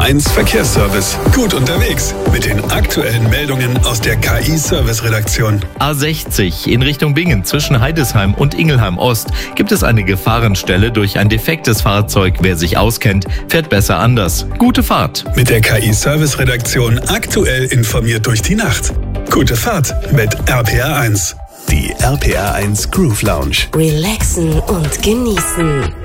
RPR1 Verkehrsservice. Gut unterwegs mit den aktuellen Meldungen aus der KI-Service-Redaktion. A60 in Richtung Bingen zwischen Heidesheim und Ingelheim Ost gibt es eine Gefahrenstelle durch ein defektes Fahrzeug. Wer sich auskennt, fährt besser anders. Gute Fahrt. Mit der KI-Service-Redaktion aktuell informiert durch die Nacht. Gute Fahrt mit RPR1. Die RPR1 Groove Lounge. Relaxen und genießen.